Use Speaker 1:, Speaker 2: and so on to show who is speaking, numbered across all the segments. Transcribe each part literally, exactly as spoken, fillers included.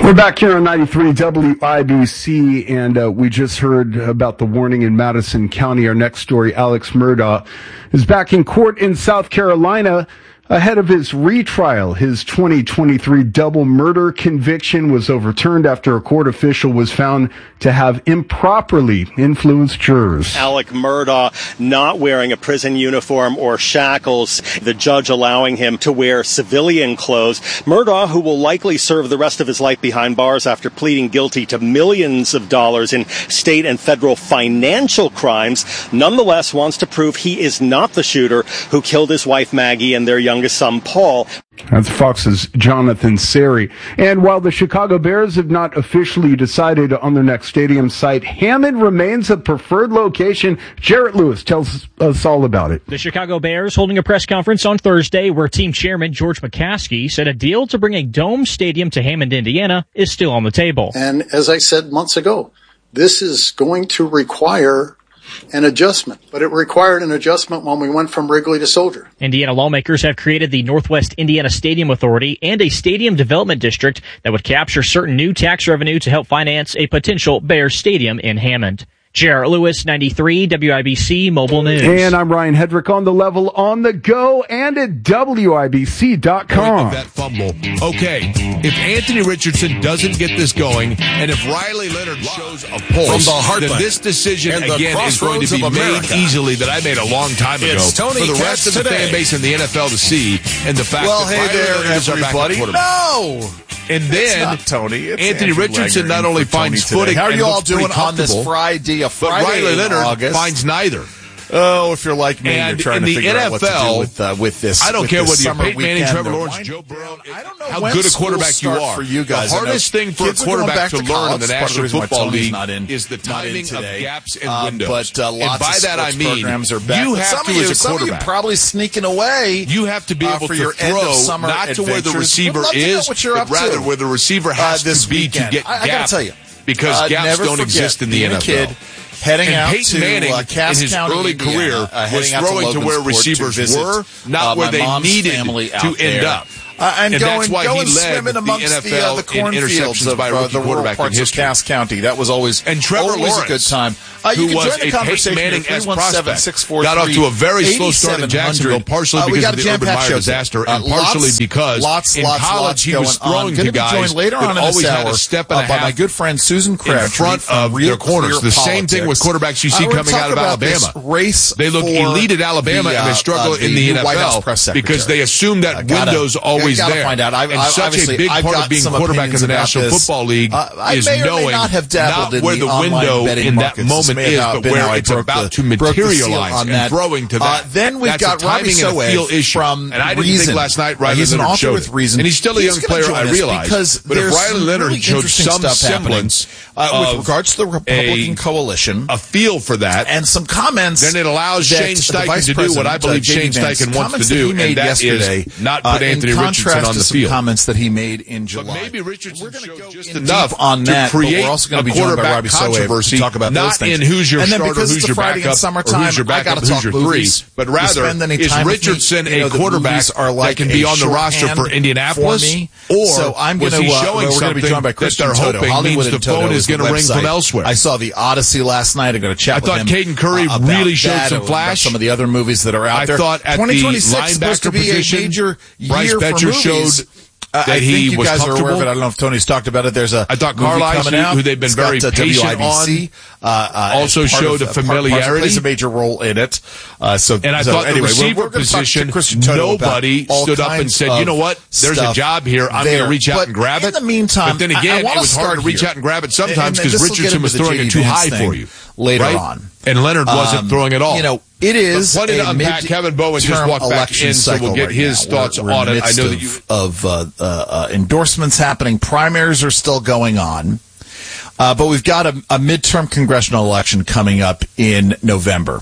Speaker 1: We're back here on ninety-three W I B C, and uh, we just heard about the warning in Madison County. Our next story, Alex Murdaugh is back in court in South Carolina ahead of his retrial. His twenty twenty-three double murder conviction was overturned after a court official was found to have improperly influenced jurors.
Speaker 2: Alex Murdaugh not wearing a prison uniform or shackles, the judge allowing him to wear civilian clothes. Murdaugh, who will likely serve the rest of his life behind bars after pleading guilty to millions of dollars in state and federal financial crimes, nonetheless wants to prove he is not the shooter who killed his wife Maggie and their youngest son Paul.
Speaker 1: That's Fox's Jonathan Seri. And while the Chicago Bears have not officially decided on their next stadium site, Hammond remains a preferred location. Jarrett Lewis tells us all about it.
Speaker 3: The Chicago Bears holding a press conference on Thursday where team chairman George McCaskey said a deal to bring a dome stadium to Hammond, Indiana is still on the table.
Speaker 4: And as I said months ago, this is going to require an adjustment, but it required an adjustment when we went from Wrigley to Soldier.
Speaker 3: Indiana lawmakers have created the Northwest Indiana Stadium Authority and a stadium development district that would capture certain new tax revenue to help finance a potential Bears stadium in Hammond. Jarrett Lewis, ninety-three W I B C Mobile News.
Speaker 1: And I'm Ryan Hedrick on the level, on the go, and at W I B C dot com.
Speaker 5: That fumble. Okay, if Anthony Richardson doesn't get this going, and if Riley Leonard shows a pulse, the then this decision, again, is going to be made easily that I made a long time ago
Speaker 6: it's Tony
Speaker 5: for the rest
Speaker 6: Katz
Speaker 5: of the
Speaker 6: today.
Speaker 5: fan base in the N F L to see, and the fact
Speaker 6: well,
Speaker 5: that
Speaker 6: hey
Speaker 5: Riley
Speaker 6: there,
Speaker 5: Leonard is our backup
Speaker 6: everybody.
Speaker 5: quarterback.
Speaker 6: No!
Speaker 5: And then
Speaker 6: it's not Tony. It's
Speaker 5: Anthony
Speaker 6: Andrew
Speaker 5: Richardson
Speaker 6: Langer
Speaker 5: not only finds footing,
Speaker 6: How are
Speaker 5: and
Speaker 6: you all
Speaker 5: looks pretty
Speaker 6: doing on this
Speaker 5: comfortable,
Speaker 6: Friday? A
Speaker 5: but
Speaker 6: Friday
Speaker 5: Riley
Speaker 6: in
Speaker 5: Leonard
Speaker 6: August.
Speaker 5: finds neither.
Speaker 6: Oh, if you're like me,
Speaker 5: And
Speaker 6: you're trying
Speaker 5: in
Speaker 6: to
Speaker 5: the
Speaker 6: figure
Speaker 5: N F L,
Speaker 6: out what to do with, uh, with this.
Speaker 5: I don't
Speaker 6: with
Speaker 5: care
Speaker 6: this
Speaker 5: whether you're
Speaker 6: summer
Speaker 5: Peyton Manning,
Speaker 6: weekend
Speaker 5: Trevor
Speaker 6: or
Speaker 5: Lawrence,
Speaker 6: wind-
Speaker 5: Joe Burrow,
Speaker 6: I don't know
Speaker 5: how
Speaker 6: when
Speaker 5: good a
Speaker 6: schools
Speaker 5: quarterback you
Speaker 6: start
Speaker 5: are.
Speaker 6: for you guys.
Speaker 5: The hardest thing for a
Speaker 6: Kids are going
Speaker 5: quarterback
Speaker 6: back
Speaker 5: to
Speaker 6: to
Speaker 5: learn in
Speaker 6: college.
Speaker 5: the
Speaker 6: That's part of the
Speaker 5: National
Speaker 6: reason why
Speaker 5: Football
Speaker 6: Tony's
Speaker 5: League
Speaker 6: not in-
Speaker 5: is the
Speaker 6: not in
Speaker 5: timing of
Speaker 6: today.
Speaker 5: gaps and
Speaker 6: Um,
Speaker 5: windows.
Speaker 6: but, uh,
Speaker 5: and
Speaker 6: lots
Speaker 5: by
Speaker 6: of
Speaker 5: that I
Speaker 6: sports
Speaker 5: mean,
Speaker 6: programs are back.
Speaker 5: you
Speaker 6: But
Speaker 5: have
Speaker 6: some
Speaker 5: to,
Speaker 6: of you,
Speaker 5: as a
Speaker 6: some of you
Speaker 5: quarterback,
Speaker 6: probably sneaking away.
Speaker 5: you have to be
Speaker 6: uh,
Speaker 5: able
Speaker 6: for
Speaker 5: to
Speaker 6: your end of
Speaker 5: throw
Speaker 6: summer
Speaker 5: not to where the
Speaker 6: adventures.
Speaker 5: receiver
Speaker 6: Would love to know
Speaker 5: is,
Speaker 6: what you're
Speaker 5: but
Speaker 6: up
Speaker 5: rather
Speaker 6: to.
Speaker 5: where the receiver has
Speaker 6: Uh, this
Speaker 5: to be
Speaker 6: weekend.
Speaker 5: to get
Speaker 6: I, I gotta
Speaker 5: gaps,
Speaker 6: tell you,
Speaker 5: because
Speaker 6: uh,
Speaker 5: gaps
Speaker 6: never
Speaker 5: don't
Speaker 6: forget
Speaker 5: exist in the
Speaker 6: being
Speaker 5: N F L.
Speaker 6: A kid, heading
Speaker 5: and
Speaker 6: out
Speaker 5: Peyton
Speaker 6: to
Speaker 5: Manning,
Speaker 6: uh, Cass
Speaker 5: in his
Speaker 6: County,
Speaker 5: early
Speaker 6: Indiana,
Speaker 5: career,
Speaker 6: uh,
Speaker 5: was
Speaker 6: heading out
Speaker 5: throwing to where
Speaker 6: Logansport
Speaker 5: receivers
Speaker 6: visit,
Speaker 5: were, not
Speaker 6: uh,
Speaker 5: where
Speaker 6: my
Speaker 5: they
Speaker 6: mom's
Speaker 5: needed
Speaker 6: family
Speaker 5: to
Speaker 6: out
Speaker 5: end
Speaker 6: there.
Speaker 5: up.
Speaker 6: Uh, and,
Speaker 5: And
Speaker 6: going,
Speaker 5: that's why
Speaker 6: going
Speaker 5: he led
Speaker 6: swimming
Speaker 5: the
Speaker 6: amongst
Speaker 5: N F
Speaker 6: the, uh,
Speaker 5: L
Speaker 6: the
Speaker 5: in
Speaker 6: cornfields
Speaker 5: interceptions
Speaker 6: of
Speaker 5: by
Speaker 6: uh,
Speaker 5: rookie
Speaker 6: the rural
Speaker 5: quarterback in
Speaker 6: parts of
Speaker 5: history.
Speaker 6: Cass County. That was always
Speaker 5: And Trevor
Speaker 6: always
Speaker 5: Lawrence,
Speaker 6: a good time. Uh, you
Speaker 5: who
Speaker 6: can
Speaker 5: was
Speaker 6: join the
Speaker 5: a
Speaker 6: conversation
Speaker 5: Peyton Manning
Speaker 6: here,
Speaker 5: as prospect,
Speaker 6: six four three,
Speaker 5: got off to a very slow start in Jacksonville, partially
Speaker 6: uh,
Speaker 5: because
Speaker 6: got
Speaker 5: of
Speaker 6: a
Speaker 5: the Urban
Speaker 6: jam-packed
Speaker 5: Meyer
Speaker 6: show
Speaker 5: disaster,
Speaker 6: today.
Speaker 5: and
Speaker 6: Uh,
Speaker 5: partially
Speaker 6: lots,
Speaker 5: because
Speaker 6: lots,
Speaker 5: in
Speaker 6: lots,
Speaker 5: college
Speaker 6: lots
Speaker 5: he was
Speaker 6: going
Speaker 5: throwing
Speaker 6: on.
Speaker 5: to
Speaker 6: Gonna be
Speaker 5: guys
Speaker 6: joined later
Speaker 5: that
Speaker 6: on in
Speaker 5: always
Speaker 6: this
Speaker 5: had
Speaker 6: hour,
Speaker 5: a step and
Speaker 6: uh,
Speaker 5: a
Speaker 6: by
Speaker 5: half
Speaker 6: my good friend Susan Crabtree
Speaker 5: in front
Speaker 6: from
Speaker 5: of
Speaker 6: Real
Speaker 5: their corners.
Speaker 6: Clear
Speaker 5: The same thing with
Speaker 6: Politics.
Speaker 5: quarterbacks you see
Speaker 6: Uh, we're
Speaker 5: coming out of
Speaker 6: talking about this
Speaker 5: Alabama.
Speaker 6: Race
Speaker 5: They look
Speaker 6: for
Speaker 5: elite at Alabama
Speaker 6: the,
Speaker 5: and
Speaker 6: uh,
Speaker 5: they struggle
Speaker 6: uh,
Speaker 5: in the N F
Speaker 6: White House
Speaker 5: L
Speaker 6: press
Speaker 5: because
Speaker 6: secretary.
Speaker 5: they assume that
Speaker 6: I gotta-
Speaker 5: window's always
Speaker 6: I gotta
Speaker 5: there.
Speaker 6: find out. I,
Speaker 5: and
Speaker 6: I,
Speaker 5: such a big
Speaker 6: I've
Speaker 5: part
Speaker 6: got
Speaker 5: of being
Speaker 6: some
Speaker 5: quarterback in the
Speaker 6: opinions about
Speaker 5: National
Speaker 6: this.
Speaker 5: Football League
Speaker 6: Uh, I
Speaker 5: is
Speaker 6: may or may
Speaker 5: knowing
Speaker 6: not have dabbled
Speaker 5: not
Speaker 6: in
Speaker 5: where
Speaker 6: the
Speaker 5: the
Speaker 6: online
Speaker 5: window
Speaker 6: betting
Speaker 5: in that
Speaker 6: markets. This
Speaker 5: moment
Speaker 6: may
Speaker 5: is,
Speaker 6: have
Speaker 5: but
Speaker 6: been how
Speaker 5: where
Speaker 6: I
Speaker 5: it's
Speaker 6: broke
Speaker 5: about
Speaker 6: the-
Speaker 5: to
Speaker 6: broke the seal
Speaker 5: materialize
Speaker 6: on
Speaker 5: and
Speaker 6: that.
Speaker 5: throwing to
Speaker 6: Uh,
Speaker 5: that.
Speaker 6: then we've
Speaker 5: That's
Speaker 6: got
Speaker 5: a
Speaker 6: Robbie
Speaker 5: timing and a
Speaker 6: Soe
Speaker 5: feel issue.
Speaker 6: from
Speaker 5: And I didn't
Speaker 6: Reason.
Speaker 5: think last night
Speaker 6: Uh,
Speaker 5: Riley
Speaker 6: he's an
Speaker 5: Leonard
Speaker 6: author
Speaker 5: showed
Speaker 6: with
Speaker 5: it.
Speaker 6: Reason.
Speaker 5: And he's still a
Speaker 6: He's
Speaker 5: young
Speaker 6: gonna
Speaker 5: player,
Speaker 6: join
Speaker 5: I
Speaker 6: us
Speaker 5: realize.
Speaker 6: because
Speaker 5: But if
Speaker 6: there's
Speaker 5: Riley
Speaker 6: some
Speaker 5: Leonard
Speaker 6: really
Speaker 5: showed
Speaker 6: interesting
Speaker 5: some
Speaker 6: stuff happening,
Speaker 5: semblance
Speaker 6: uh,
Speaker 5: of
Speaker 6: with regards to the Republican
Speaker 5: a-
Speaker 6: coalition,
Speaker 5: a feel for that,
Speaker 6: and some comments,
Speaker 5: then it allows
Speaker 6: that
Speaker 5: Shane
Speaker 6: the
Speaker 5: Steichen
Speaker 6: Vice
Speaker 5: to do what I
Speaker 6: President,
Speaker 5: believe
Speaker 6: uh, J D
Speaker 5: Shane
Speaker 6: Vance,
Speaker 5: Steichen wants to
Speaker 6: comments that
Speaker 5: do,
Speaker 6: he made
Speaker 5: and that
Speaker 6: yesterday,
Speaker 5: is not
Speaker 6: uh,
Speaker 5: put Anthony
Speaker 6: in
Speaker 5: Richardson
Speaker 6: contrast
Speaker 5: on
Speaker 6: to
Speaker 5: the
Speaker 6: some
Speaker 5: field.
Speaker 6: comments that he made in July.
Speaker 5: But maybe Richardson
Speaker 6: We're going to
Speaker 5: showed
Speaker 6: go
Speaker 5: just
Speaker 6: in
Speaker 5: enough
Speaker 6: deep on
Speaker 5: to
Speaker 6: that, but
Speaker 5: create
Speaker 6: we're also going
Speaker 5: a
Speaker 6: to be joined by
Speaker 5: quarterback
Speaker 6: Robbie Soe
Speaker 5: controversy,
Speaker 6: to talk about
Speaker 5: not
Speaker 6: those things.
Speaker 5: in who's your
Speaker 6: and then
Speaker 5: starter,
Speaker 6: because
Speaker 5: who's
Speaker 6: it's
Speaker 5: your
Speaker 6: a Friday
Speaker 5: backup,
Speaker 6: in summertime,
Speaker 5: or who's your
Speaker 6: I
Speaker 5: backup,
Speaker 6: gotta
Speaker 5: who's
Speaker 6: talk
Speaker 5: your
Speaker 6: movies.
Speaker 5: three, but
Speaker 6: You
Speaker 5: rather
Speaker 6: spend any
Speaker 5: is
Speaker 6: time with me,
Speaker 5: Richardson
Speaker 6: you know,
Speaker 5: a
Speaker 6: the
Speaker 5: quarterback
Speaker 6: movies are like
Speaker 5: that can be
Speaker 6: a
Speaker 5: on the roster
Speaker 6: shorthand
Speaker 5: for Indianapolis,
Speaker 6: for me.
Speaker 5: or
Speaker 6: so I'm
Speaker 5: was
Speaker 6: gonna,
Speaker 5: he
Speaker 6: uh,
Speaker 5: showing
Speaker 6: we're going to be
Speaker 5: something
Speaker 6: joined by
Speaker 5: that
Speaker 6: Christian
Speaker 5: they're
Speaker 6: Toto.
Speaker 5: hoping
Speaker 6: Hollywood
Speaker 5: means the
Speaker 6: and Toto
Speaker 5: phone is
Speaker 6: is the
Speaker 5: going to ring from
Speaker 6: website.
Speaker 5: elsewhere?
Speaker 6: I saw the Odyssey last night. I'm going to chat
Speaker 5: I
Speaker 6: with
Speaker 5: thought
Speaker 6: him.
Speaker 5: Caden Curry
Speaker 6: uh,
Speaker 5: really
Speaker 6: about
Speaker 5: showed
Speaker 6: that,
Speaker 5: some
Speaker 6: about
Speaker 5: flash.
Speaker 6: some of the other movies that are out
Speaker 5: I
Speaker 6: there.
Speaker 5: thought at the
Speaker 6: twenty twenty-six supposed to
Speaker 5: linebacker
Speaker 6: be a
Speaker 5: position,
Speaker 6: major
Speaker 5: Bryce
Speaker 6: year
Speaker 5: Betcher
Speaker 6: for movies.
Speaker 5: showed
Speaker 6: Uh,
Speaker 5: that
Speaker 6: I
Speaker 5: he
Speaker 6: think you
Speaker 5: was
Speaker 6: guys are aware of
Speaker 5: comfortable.
Speaker 6: it. I don't know if Tony's talked about it. There's a
Speaker 5: I thought
Speaker 6: movie
Speaker 5: Carlisle,
Speaker 6: coming out.
Speaker 5: who they've been
Speaker 6: It's
Speaker 5: very
Speaker 6: got, uh,
Speaker 5: patient
Speaker 6: W I B C,
Speaker 5: on,
Speaker 6: uh, uh,
Speaker 5: also
Speaker 6: as part
Speaker 5: showed
Speaker 6: of,
Speaker 5: a
Speaker 6: uh, part-
Speaker 5: familiarity.
Speaker 6: plays a major role in it. Uh, so,
Speaker 5: And I
Speaker 6: so
Speaker 5: thought
Speaker 6: anyway,
Speaker 5: the receiver
Speaker 6: we're, we're gonna talk to
Speaker 5: position,
Speaker 6: Christian Toto about
Speaker 5: nobody
Speaker 6: all
Speaker 5: stood up and
Speaker 6: kinds
Speaker 5: said, you know
Speaker 6: of
Speaker 5: what, there's a
Speaker 6: stuff
Speaker 5: job here. I'm going
Speaker 6: there.
Speaker 5: to reach out
Speaker 6: But
Speaker 5: and grab
Speaker 6: in
Speaker 5: it.
Speaker 6: the meantime,
Speaker 5: but then
Speaker 6: I-
Speaker 5: again,
Speaker 6: I
Speaker 5: it
Speaker 6: wanna
Speaker 5: was hard
Speaker 6: start
Speaker 5: to reach
Speaker 6: here.
Speaker 5: out and grab it sometimes
Speaker 6: And- and
Speaker 5: because
Speaker 6: this will
Speaker 5: Richardson
Speaker 6: get
Speaker 5: was
Speaker 6: into the
Speaker 5: throwing
Speaker 6: J
Speaker 5: it
Speaker 6: D
Speaker 5: too
Speaker 6: Vance
Speaker 5: high
Speaker 6: thing
Speaker 5: for you.
Speaker 6: later
Speaker 5: right?
Speaker 6: on.
Speaker 5: And Leonard wasn't
Speaker 6: Um,
Speaker 5: throwing it all.
Speaker 6: You know, it is
Speaker 5: But plenty
Speaker 6: a
Speaker 5: to unpack.
Speaker 6: mid-
Speaker 5: Kevin Bowen just
Speaker 6: term
Speaker 5: walked back
Speaker 6: election
Speaker 5: in, so we'll
Speaker 6: cycle
Speaker 5: get
Speaker 6: right
Speaker 5: his
Speaker 6: now.
Speaker 5: thoughts
Speaker 6: We're- we're
Speaker 5: on
Speaker 6: in the
Speaker 5: it. I
Speaker 6: midst
Speaker 5: know that
Speaker 6: of,
Speaker 5: you
Speaker 6: of uh, uh, uh, endorsements happening. Primaries are still going on. Uh, but we've got a, a midterm congressional election coming up in November.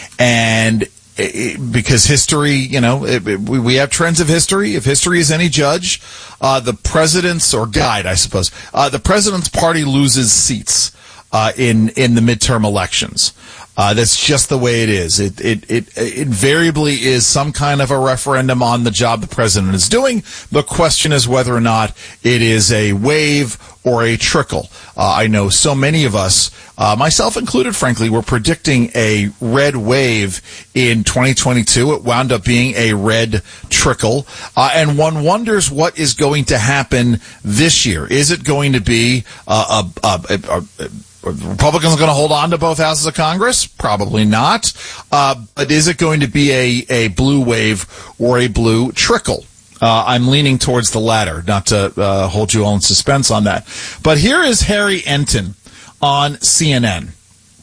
Speaker 6: And it, because history, you know, it, it, we, we have trends of history. If history is any judge, uh, the president's, or guide, I suppose, uh, the president's party loses seats uh, in, in the midterm elections. Uh, that's just the way it is. It, it, it, it invariably is some kind of a referendum on the job the president is doing. The question is whether or not it is a wave or a trickle. Uh, I know so many of us, uh, myself included, frankly, were predicting a red wave in twenty twenty-two. It wound up being a red trickle. Uh, and one wonders what is going to happen this year. Is it going to be uh, a, a, a, a Are the Republicans going to hold on to both houses of Congress? Probably not. Uh, but is it going to be a, a blue wave or a blue trickle? Uh, I'm leaning towards the latter, not to uh, hold you all in suspense on that. But here is Harry Enton on C N N.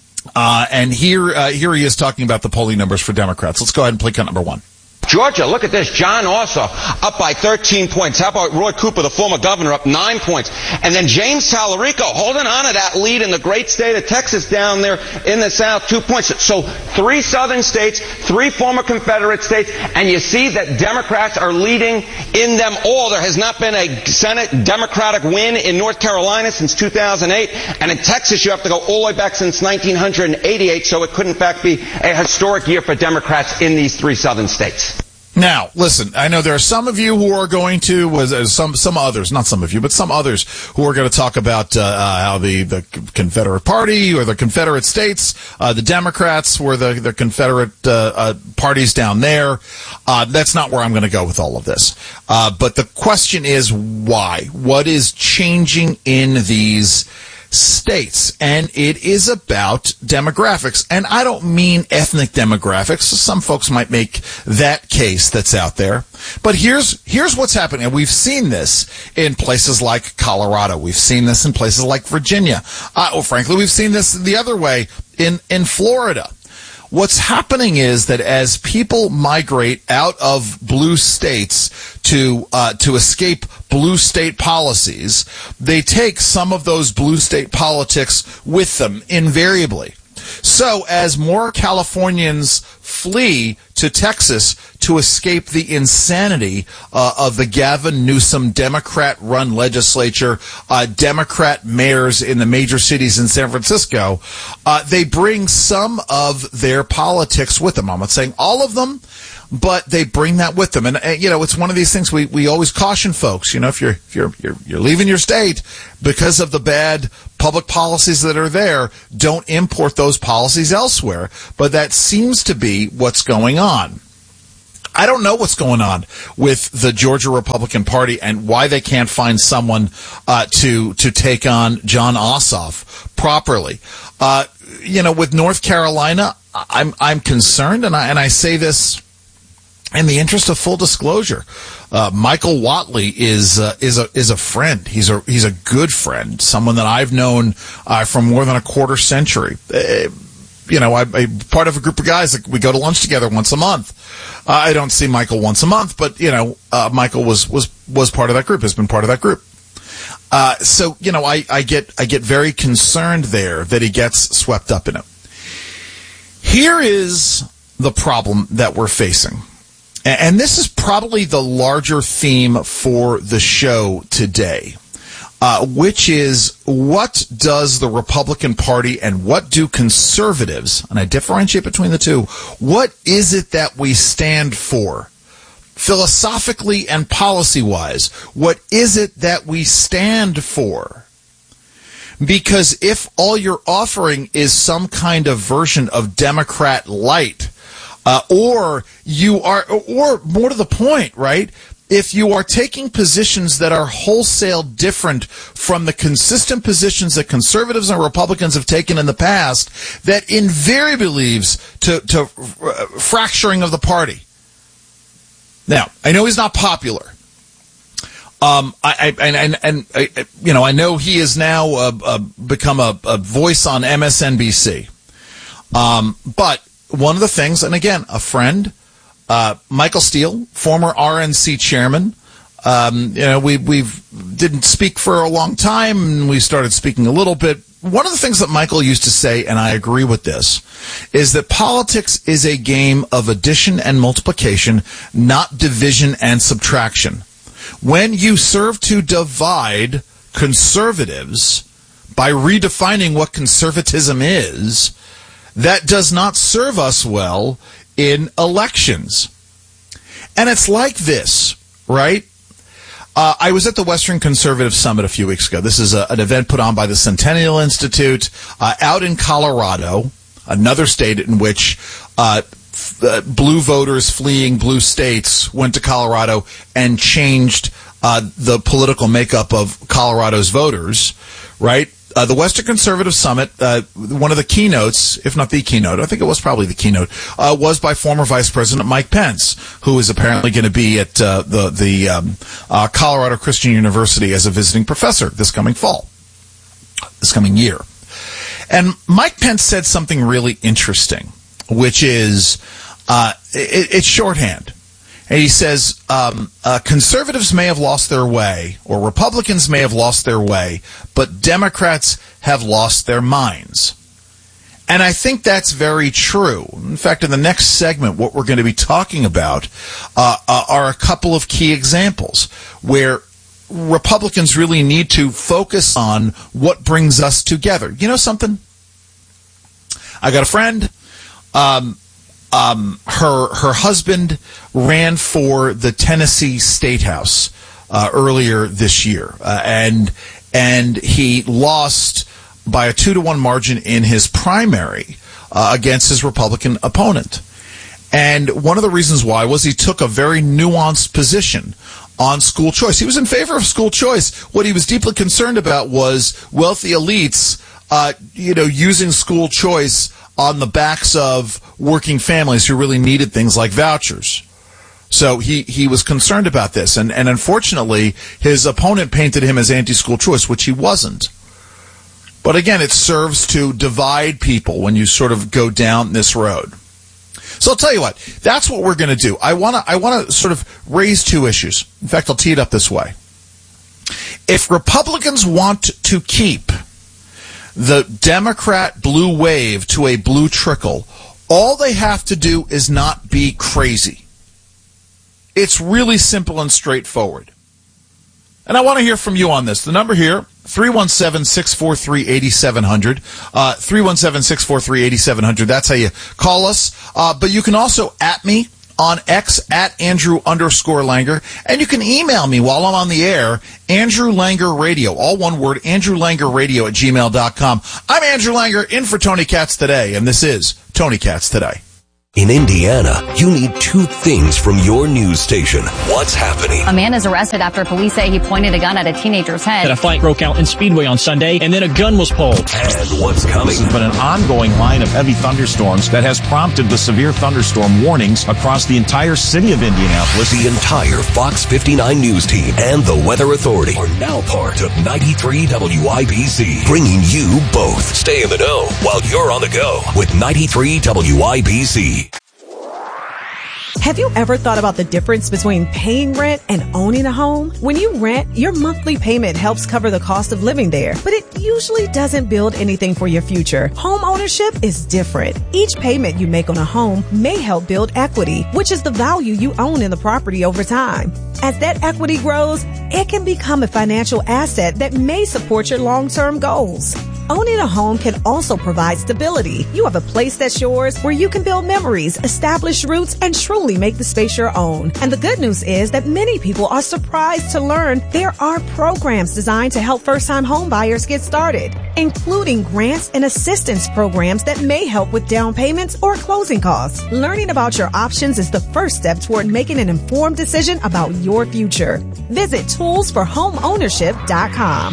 Speaker 6: Uh, and here, uh, here he is talking about the polling numbers for Democrats. Let's go ahead and play cut number one.
Speaker 7: Georgia, look at this. John Ossoff up by thirteen points. How about Roy Cooper, the former governor, up nine points? And then James Talarico holding on to that lead in the great state of Texas down there in the south, two points. So three southern states, three former Confederate states, and you see that Democrats are leading in them all. There has not been a Senate Democratic win in North Carolina since two thousand eight. And in Texas, you have to go all the way back since nineteen eighty-eight. So it could, in fact, be a historic year for Democrats in these three southern states.
Speaker 6: Now, listen, I know there are some of you who are going to, uh, some some others, not some of you, but some others who are going to talk about uh, uh, how the, the Confederate Party or the Confederate States, uh, the Democrats were the, the Confederate uh, uh, parties down there. Uh, that's not where I'm going to go with all of this. Uh, but the question is why? What is changing in these states? And it is about demographics. And I don't mean ethnic demographics. Some folks might make that case that's out there. But here's here's what's happening. And we've seen this in places like Colorado. We've seen this in places like Virginia. Uh, well, frankly, we've seen this the other way in, in Florida. What's happening is that as people migrate out of blue states to uh, to escape blue state policies, they take some of those blue state politics with them invariably. So as more Californians flee to Texas to escape the insanity uh, of the Gavin Newsom Democrat-run legislature, uh, Democrat mayors in the major cities in San Francisco, uh, they bring some of their politics with them. I'm not saying all of them, but they bring that with them. And, uh, you know, it's one of these things we, we always caution folks, you know, if you're, if you're, you're, you're leaving your state because of the bad public policies that are there, don't import those policies elsewhere. But that seems to be what's going on. I don't know what's going on with the Georgia Republican Party and why they can't find someone uh, to to take on John Ossoff properly. Uh, you know, with North Carolina, I'm I'm concerned, and I and I say this in the interest of full disclosure. Uh, Michael Whatley is uh, is a is a friend. He's a he's a good friend, someone that I've known uh, for more than a quarter century. Uh, you know, I, I'm part of a group of guys that we go to lunch together once a month. Uh, I don't see Michael once a month, but you know, uh, Michael was was was part of that group. Has been part of that group. Uh, so you know, I, I get I get very concerned there that he gets swept up in it. Here is the problem that we're facing. And this is probably the larger theme for the show today, uh, which is what does the Republican Party and what do conservatives, and I differentiate between the two, what is it that we stand for? Philosophically and policy-wise, what is it that we stand for? Because if all you're offering is some kind of version of Democrat light, Uh, or you are, or more to the point, right? If you are taking positions that are wholesale different from the consistent positions that conservatives and Republicans have taken in the past, that invariably leads to, to uh, fracturing of the party. Now, I know he's not popular. Um, I, I and, and, and I, you know, I know he has now uh, uh, become a, a voice on M S N B C. Um, but one of the things, and again, a friend, uh, Michael Steele, former R N C chairman, um, you know, we we've didn't speak for a long time, and we started speaking a little bit. One of the things that Michael used to say, and I agree with this, is that politics is a game of addition and multiplication, not division and subtraction. When you serve to divide conservatives by redefining what conservatism is, that does not serve us well in elections. And it's like this, right? Uh, I was at the Western Conservative Summit a few weeks ago. This is a, an event put on by the Centennial Institute uh, out in Colorado, another state in which uh, f- uh, blue voters fleeing blue states went to Colorado and changed uh, the political makeup of Colorado's voters, right? Uh, the Western Conservative Summit, uh, one of the keynotes, if not the keynote, I think it was probably the keynote, uh, was by former Vice President Mike Pence, who is apparently going to be at uh, the the um, uh, Colorado Christian University as a visiting professor this coming fall, this coming year. And Mike Pence said something really interesting, which is uh, it, it's shorthand. And he says, um, uh, conservatives may have lost their way, or Republicans may have lost their way, but Democrats have lost their minds. And I think that's very true. In fact, in the next segment, what we're going to be talking about uh, uh, are a couple of key examples where Republicans really need to focus on what brings us together. You know something? I got a friend. Um, Um, her her husband ran for the Tennessee State House uh, earlier this year, uh, and and he lost by a two to one margin in his primary uh, against his Republican opponent. And one of the reasons why was he took a very nuanced position on school choice. He was in favor of school choice. What he was deeply concerned about was wealthy elites, uh, you know, using school choice on the backs of working families who really needed things like vouchers. So he, he was concerned about this. And, and unfortunately, his opponent painted him as anti-school choice, which he wasn't. But again, it serves to divide people when you sort of go down this road. So I'll tell you what, that's what we're going to do. I want to I want to sort of raise two issues. In fact, I'll tee it up this way. If Republicans want to keep the Democrat blue wave to a blue trickle, all they have to do is not be crazy. It's really simple and straightforward. And I want to hear from you on this. The number here, three one seven, six four three, eight seven zero zero. Uh, three one seven, six four three, eight seven zero zero. That's how you call us. Uh, but you can also at me on X at Andrew underscore Langer. And you can email me while I'm on the air, Andrew Langer Radio, all one word, Andrew Langer Radio at gmail dot com. I'm Andrew Langer, in for Tony Katz Today, and this is Tony Katz Today.
Speaker 8: In Indiana, you need two things from your news station. What's happening?
Speaker 9: A man is arrested after police say he pointed a gun at a teenager's head.
Speaker 3: A fight broke out in Speedway on Sunday, and then a gun was pulled.
Speaker 8: And what's coming?
Speaker 10: This has been an ongoing line of heavy thunderstorms that has prompted the severe thunderstorm warnings across the entire city of Indianapolis.
Speaker 8: The entire Fox fifty-nine News team and the Weather Authority are now part of ninety-three W I B C, bringing you both. Stay in the know while you're on the go with ninety-three W I B C.
Speaker 11: Have you ever thought about the difference between paying rent and owning a home? When you rent, your monthly payment helps cover the cost of living there, but it usually doesn't build anything for your future. Home ownership is different. Each payment you make on a home may help build equity, which is the value you own in the property over time. As that equity grows, it can become a financial asset that may support your long-term goals. Owning a home can also provide stability. You have a place that's yours where you can build memories, establish roots, and truly make the space your own. And the good news is that many people are surprised to learn there are programs designed to help first-time home buyers get started, including grants and assistance programs that may help with down payments or closing costs. Learning about your options is the first step toward making an informed decision about your future. Visit tools for home ownership dot com.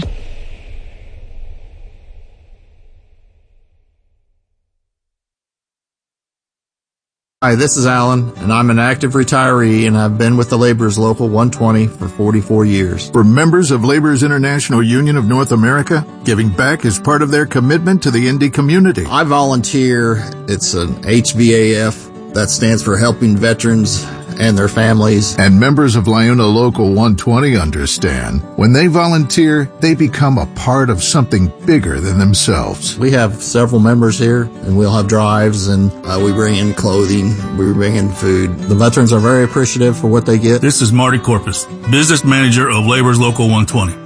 Speaker 12: Hi, this is Alan, and I'm an active retiree, and I've been with the Laborers Local one twenty for forty-four years.
Speaker 13: For members of Laborers International Union of North America, giving back is part of their commitment to the Indy community.
Speaker 12: I volunteer. It's an H V A F. That stands for Helping Veterans and their families.
Speaker 13: And members of Liuna Local one twenty understand. When they volunteer, they become a part of something bigger than themselves.
Speaker 12: We have several members here, and we'll have drives, and uh, we bring in clothing, we bring in food. The veterans are very appreciative for what they get.
Speaker 14: This is Marty Corpus, business manager of Laborers Local one twenty.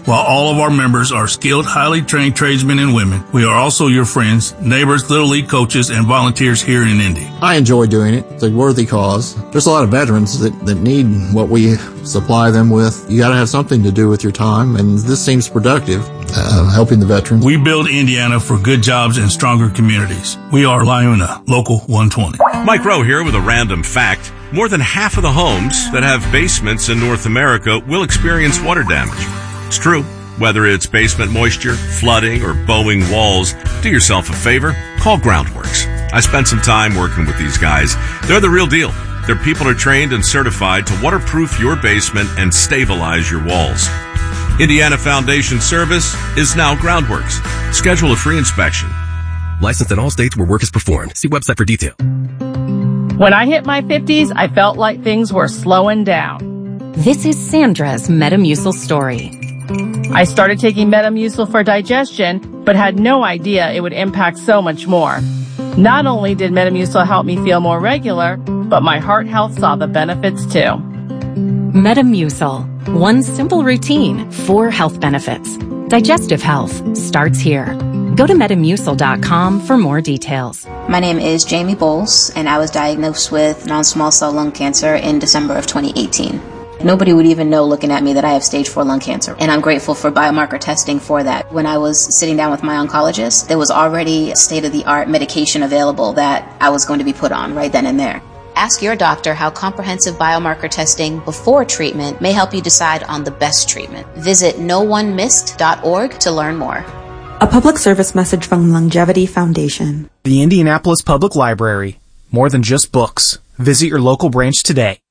Speaker 14: While all of our members are skilled, highly trained tradesmen and women, we are also your friends, neighbors, Little League coaches, and volunteers here in Indy.
Speaker 12: I enjoy doing it. It's a worthy cause. There's a lot of veterans that, that need what we supply them with. You got to have something to do with your time, and this seems productive, uh, helping the veterans.
Speaker 14: We build Indiana for good jobs and stronger communities. We are LIUNA, Local one twenty.
Speaker 15: Mike Rowe here with a random fact. More than half of the homes that have basements in North America will experience water damage. It's true. Whether it's basement moisture, flooding, or bowing walls, do yourself a favor. Call Groundworks. I spent some time working with these guys. They're the real deal. Their people are trained and certified to waterproof your basement and stabilize your walls. Indiana Foundation Service is now Groundworks. Schedule a free inspection.
Speaker 16: Licensed in all states where work is performed. See website for detail.
Speaker 17: When I hit my fifties, I felt like things were slowing down.
Speaker 18: This is Sandra's Metamucil story.
Speaker 17: I started taking Metamucil for digestion, but had no idea it would impact so much more. Not only did Metamucil help me feel more regular, but my heart health saw the benefits too.
Speaker 18: Metamucil. One simple routine, four health benefits. Digestive health starts here. Go to Metamucil dot com for more details.
Speaker 19: My name is Jamie Bowles, and I was diagnosed with non-small cell lung cancer in December of twenty eighteen. Nobody would even know looking at me that I have stage four lung cancer, and I'm grateful for biomarker testing for that. When I was sitting down with my oncologist, there was already state-of-the-art medication available that I was going to be put on right then and there. Ask your doctor how comprehensive biomarker testing before treatment may help you decide on the best treatment. Visit no one missed dot org to learn more.
Speaker 20: A public service message from Longevity Foundation.
Speaker 21: The Indianapolis Public Library. More than just books. Visit your local branch today.